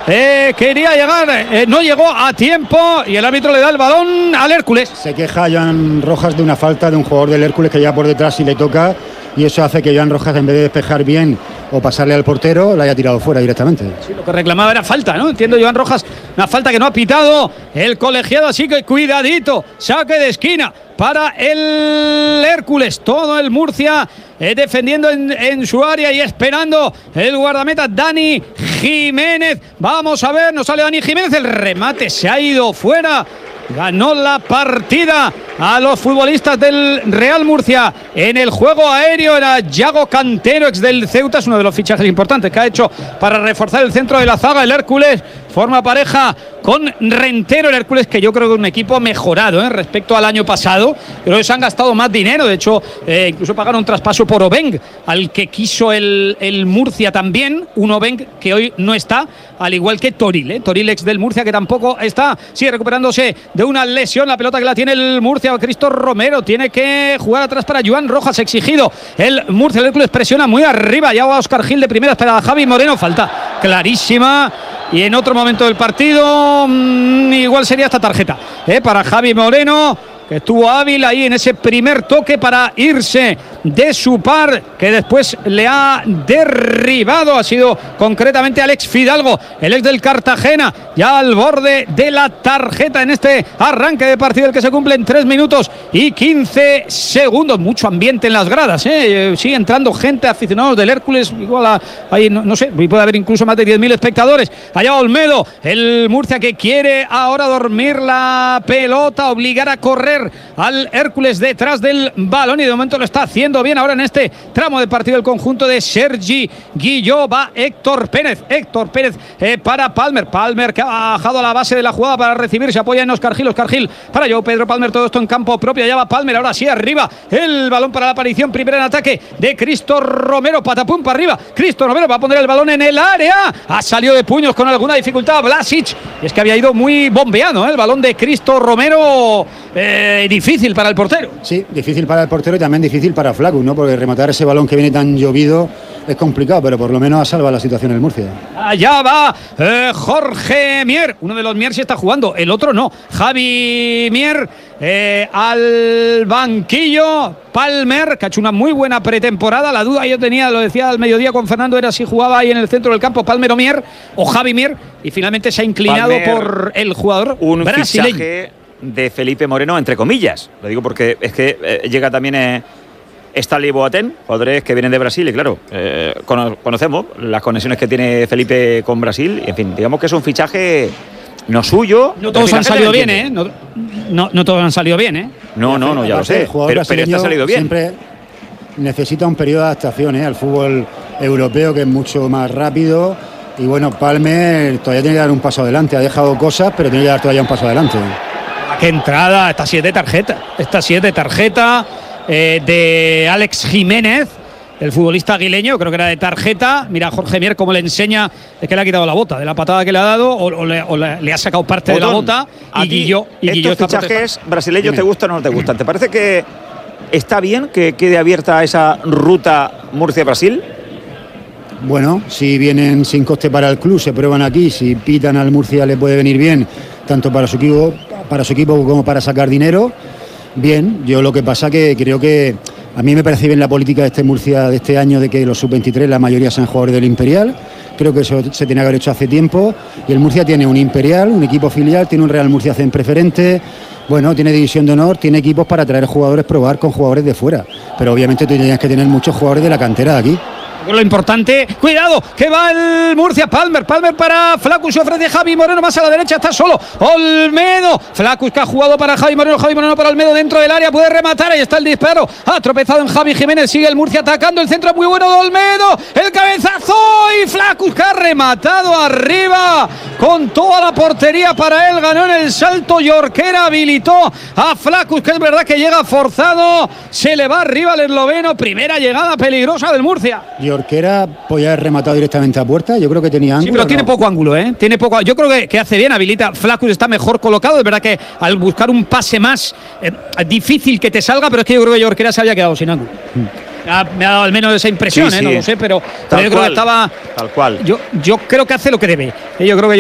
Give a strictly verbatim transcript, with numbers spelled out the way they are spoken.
eh, quería llegar, eh, no llegó a tiempo y el árbitro le da el balón al Hércules. Se queja Joan Rojas de una falta de un jugador del Hércules que llega por detrás y le toca, y eso hace que Joan Rojas, en vez de despejar bien o pasarle al portero, la haya tirado fuera directamente. Sí, lo que reclamaba era falta, ¿no? Entiendo, Joan Rojas, una falta que no ha pitado el colegiado, así que cuidadito, saque de esquina para el Hércules. Todo el Murcia eh, defendiendo en, en su área y esperando el guardameta Dani Jiménez. Vamos a ver, nos sale Dani Jiménez, el remate se ha ido fuera. Ganó la partida a los futbolistas del Real Murcia. En el juego aéreo era Yago Cantero, ex del Ceuta, es uno de los fichajes importantes que ha hecho para reforzar el centro de la zaga. El Hércules forma pareja con Rentero, el Hércules, que yo creo que es un equipo mejorado, ¿eh? respecto al año pasado. Creo que se han gastado más dinero, de hecho eh, incluso pagaron un traspaso por Obeng, al que quiso el, el Murcia también, un Obeng que hoy no está, al igual que Toril, ¿eh? Toril, ex del Murcia, que tampoco está, sigue recuperándose de una lesión. La pelota que la tiene el Murcia, Cristo Romero, tiene que jugar atrás para Joan Rojas, exigido el Murcia. El Hércules presiona muy arriba, ya va Óscar Gil de primera, espera Javi Moreno, falta clarísima. Y en otro momento del partido mmm, igual sería esta tarjeta ¿eh? para Javi Moreno, que estuvo hábil ahí en ese primer toque para irse de su par, que después le ha derribado. Ha sido concretamente Alex Fidalgo, el ex del Cartagena, ya al borde de la tarjeta en este arranque de partido, el que se cumple en tres minutos y quince segundos. Mucho ambiente en las gradas, ¿eh? Sigue entrando gente, aficionados del Hércules, igual a, ahí no, no sé, puede haber incluso más de diez mil espectadores. Allá Olmedo, el Murcia, que quiere ahora dormir la pelota, obligar a correr al Hércules detrás del balón, y de momento lo está haciendo bien ahora en este tramo de partido el conjunto de Sergi Guilló. Va Héctor Pérez, Héctor Pérez eh, para Palmer, Palmer que ha bajado a la base de la jugada para recibir, se apoya en Óscar Gil, Óscar Gil para Joao Pedro Palmer, todo esto en campo propio. Ya va Palmer, ahora sí arriba, el balón para la aparición primera en ataque de Cristo Romero, patapum para arriba, Cristo Romero va a poner el balón en el área, ha salido de puños con alguna dificultad Vlasic, y es que había ido muy bombeado ¿eh? el balón de Cristo Romero. Eh, difícil para el portero. Sí, difícil para el portero y también difícil para Flaccus, ¿no? Porque rematar ese balón que viene tan llovido es complicado, pero por lo menos ha salvado la situación el Murcia. Allá va eh, Jorge Mier, uno de los Mier sí está jugando, el otro no. Javi Mier eh, al banquillo. Palmer, que ha hecho una muy buena pretemporada. La duda yo tenía, lo decía al mediodía con Fernando, era si jugaba ahí en el centro del campo Palmer o Mier, o Javi Mier, y finalmente se ha inclinado Palmer, por el jugador un brasileño. Fichaje de Felipe Moreno, entre comillas. Lo digo porque es que eh, llega también eh, Stanley Boateng, jugadores que vienen de Brasil, y claro, eh, cono conocemos las conexiones que tiene Felipe con Brasil, y en fin, digamos que es un fichaje no suyo. No todos han salido bien, ¿eh? No, no, no todos han salido bien, ¿eh? No, no, no, ya lo sé, pero, pero este ha salido bien. Siempre necesita un periodo de adaptación ¿eh? al fútbol europeo, que es mucho más rápido. Y bueno, Palmer todavía tiene que dar un paso adelante. Ha dejado cosas, pero tiene que dar todavía un paso adelante. ¡Qué entrada! Esta sí es de tarjeta. Esta sí es de tarjeta eh, de Alex Jiménez, el futbolista aguileño. Creo que era de tarjeta. Mira a Jorge Mier cómo le enseña. Es que le ha quitado la bota de la patada que le ha dado, o, o, le, o le, le ha sacado parte Botón, de la bota. Y Guilló, y Guilló ¿estos fichajes brasileños te gustan o no te gustan? ¿Te parece que está bien que quede abierta esa ruta Murcia-Brasil? Bueno, si vienen sin coste para el club, se prueban aquí. Si pitan al Murcia le puede venir bien, tanto para su equipo, para su equipo como para sacar dinero. Bien, yo lo que pasa que creo que a mí me parece bien la política de este Murcia de este año, de que los sub veintitrés la mayoría sean jugadores del Imperial. Creo que eso se tenía que haber hecho hace tiempo. Y el Murcia tiene un Imperial, un equipo filial, tiene un Real Murcia C en preferente. Bueno, tiene división de honor, tiene equipos para traer jugadores, probar con jugadores de fuera. Pero obviamente tú tienes que tener muchos jugadores de la cantera de aquí. Lo importante, cuidado, que va el Murcia. Palmer, Palmer para Flaccus, se ofrece Javi Moreno, más a la derecha, está solo Olmedo. Flaccus, que ha jugado para Javi Moreno, Javi Moreno para Olmedo dentro del área, puede rematar, ahí está el disparo, ha tropezado en Javi Jiménez, sigue el Murcia atacando, el centro muy bueno de Olmedo, el cabezazo, y Flaccus, que ha rematado arriba con toda la portería para él, ganó en el salto. Jorquera habilitó a Flaccus, que es verdad que llega forzado, se le va arriba el esloveno. Primera llegada peligrosa del Murcia. Jorquera podía haber rematado directamente a puerta, yo creo que tenía ángulo. Sí, pero ¿no? tiene poco ángulo, ¿eh? Tiene poco. Yo creo que, que hace bien, habilita. Flaccus está mejor colocado. Es verdad que al buscar un pase más eh, difícil que te salga, pero es que yo creo que Jorquera se había quedado sin ángulo. Mm. Ah, me ha dado al menos esa impresión, sí, ¿eh? Sí. No lo sé, pero, pero yo creo que estaba. Tal cual. Yo, yo creo que hace lo que debe. Yo creo que